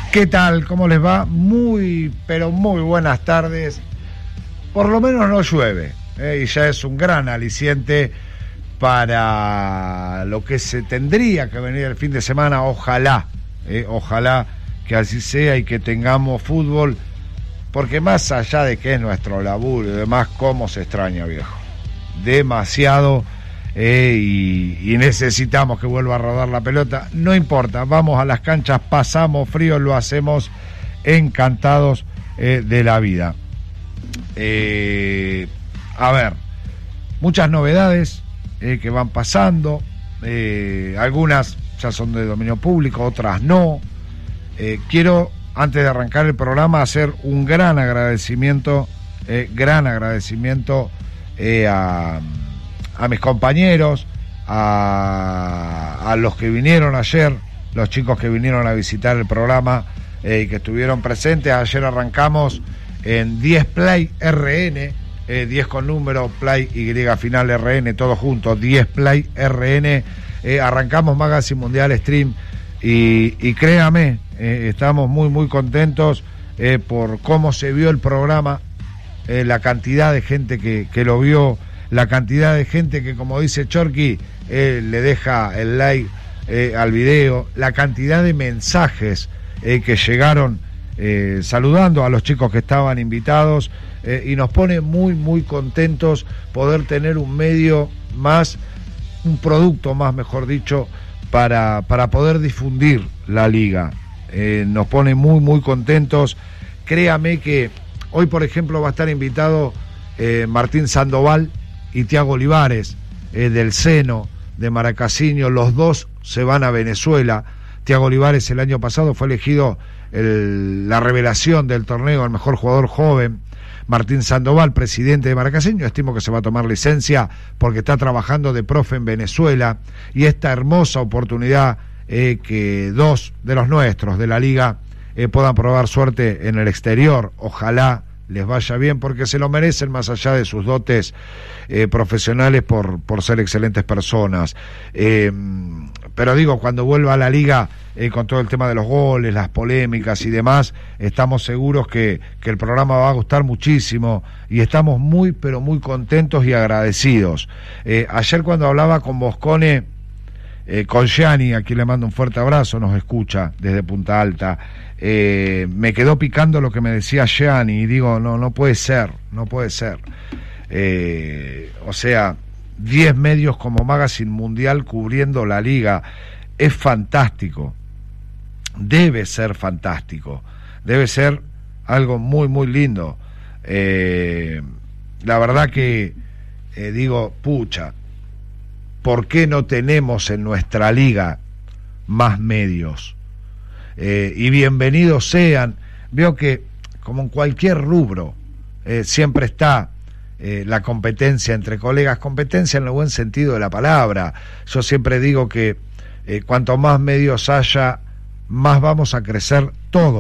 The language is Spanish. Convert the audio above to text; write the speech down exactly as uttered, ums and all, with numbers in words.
¿Qué tal? ¿Cómo les va? Muy, pero muy buenas tardes. Por lo menos no llueve, ¿eh? Y ya es un gran aliciente para lo que se tendría que venir el fin de semana. Ojalá, ¿eh? Ojalá que así sea y que tengamos fútbol, porque más allá de que es nuestro laburo y demás, cómo se extraña, viejo. Demasiado. Eh, y, y necesitamos que vuelva a rodar la pelota. No importa, vamos a las canchas, pasamos frío, lo hacemos encantados eh, de la vida. Eh, a ver, muchas novedades eh, que van pasando, eh, algunas ya son de dominio público, otras no. Eh, quiero, antes de arrancar el programa, hacer un gran agradecimiento, eh, gran agradecimiento eh, a... a mis compañeros, a, a los que vinieron ayer, los chicos que vinieron a visitar el programa y eh, que estuvieron presentes. Ayer arrancamos en diez Play R N, eh, diez con número, Play Y final R N, todo junto, diez Play R N, eh, arrancamos Magazine Mundial Stream y, y créame, eh, estamos muy muy contentos eh, por cómo se vio el programa, eh, la cantidad de gente que, que lo vio, la cantidad de gente que, como dice Chorqui, eh, le deja el like eh, al video, la cantidad de mensajes eh, que llegaron eh, saludando a los chicos que estaban invitados, eh, y nos pone muy, muy contentos poder tener un medio más, un producto más, mejor dicho, para, para poder difundir la liga. Eh, nos pone muy, muy contentos. Créame que hoy, por ejemplo, va a estar invitado eh, Martín Sandoval y Tiago Olivares, eh, del Seno, de Maracasinho. Los dos se van a Venezuela. Tiago Olivares el año pasado fue elegido el, la revelación del torneo, el mejor jugador joven. Martín Sandoval, presidente de Maracasinho, estimo que se va a tomar licencia porque está trabajando de profe en Venezuela, y esta hermosa oportunidad eh, que dos de los nuestros de la liga eh, puedan probar suerte en el exterior. Ojalá les vaya bien, porque se lo merecen, más allá de sus dotes eh, profesionales, por, por ser excelentes personas. Eh, pero digo, cuando vuelva a la liga, eh, con todo el tema de los goles, las polémicas y demás, estamos seguros que, que el programa va a gustar muchísimo, y estamos muy, pero muy contentos y agradecidos. Eh, ayer cuando hablaba con Boscone, eh, con Gianni, a quien le mando un fuerte abrazo, nos escucha desde Punta Alta, Eh, me quedó picando lo que me decía Gianni, y digo, no, no puede ser, no puede ser. Eh, o sea, diez medios como Magazine Mundial cubriendo la liga, es fantástico, debe ser fantástico, debe ser algo muy, muy lindo. Eh, la verdad que eh, digo, pucha, ¿por qué no tenemos en nuestra liga más medios? Eh, y bienvenidos sean. Veo que, como en cualquier rubro, eh, siempre está eh, la competencia entre colegas, competencia en el buen sentido de la palabra. Yo siempre digo que eh, cuanto más medios haya, más vamos a crecer todos.